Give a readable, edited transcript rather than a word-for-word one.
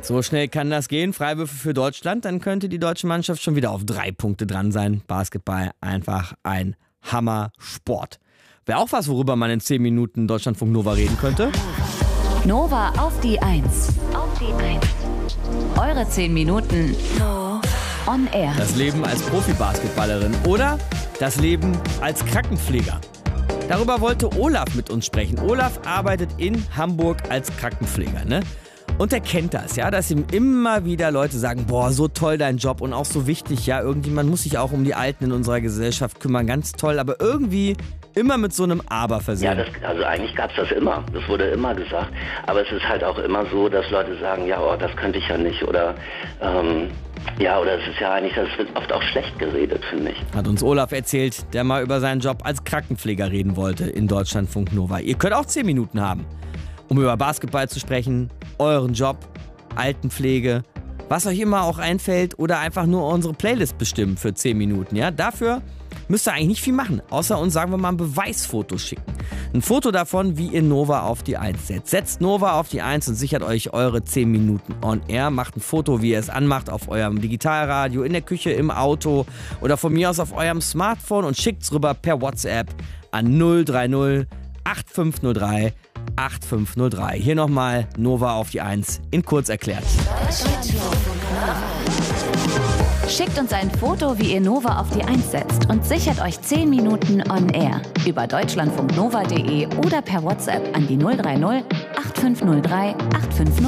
So schnell kann das gehen. Freiwürfe für Deutschland, dann könnte die deutsche Mannschaft schon wieder auf 3 Punkte dran sein. Basketball einfach ein Hammer-Sport. Wäre auch was, worüber man in 10 Minuten Deutschlandfunk Nova reden könnte. Nova auf die 1. Eure 10 Minuten on air. Das Leben als Profi-Basketballerin oder das Leben als Krankenpfleger. Darüber wollte Olaf mit uns sprechen. Olaf arbeitet in Hamburg als Krankenpfleger, ne? Und er kennt das, ja, dass ihm immer wieder Leute sagen, boah, so toll dein Job und auch so wichtig, ja, irgendjemand muss sich auch um die Alten in unserer Gesellschaft kümmern, ganz toll, aber irgendwie immer mit so einem Aber versehen. Ja, also eigentlich gab es das immer, das wurde immer gesagt, aber es ist halt auch immer so, dass Leute sagen, ja, oh, das könnte ich ja nicht oder oder es ist ja eigentlich, das wird oft auch schlecht geredet, finde ich. Hat uns Olaf erzählt, der mal über seinen Job als Krankenpfleger reden wollte in Deutschlandfunk Nova. Ihr könnt auch 10 Minuten haben, um über Basketball zu sprechen, euren Job, Altenpflege, was euch immer auch einfällt oder einfach nur unsere Playlist bestimmen für 10 Minuten. Ja? Dafür müsst ihr eigentlich nicht viel machen, außer uns, sagen wir mal, ein Beweisfoto schicken. Ein Foto davon, wie ihr Nova auf die 1 setzt. Setzt Nova auf die 1 und sichert euch eure 10 Minuten on air. Macht ein Foto, wie ihr es anmacht, auf eurem Digitalradio, in der Küche, im Auto oder von mir aus auf eurem Smartphone und schickt es rüber per WhatsApp an 030 8503 8503. Hier nochmal Nova auf die 1 in kurz erklärt. Schickt uns ein Foto, wie ihr Nova auf die 1 setzt und sichert euch 10 Minuten on air über deutschlandfunknova.de oder per WhatsApp an die 030 8503 8503.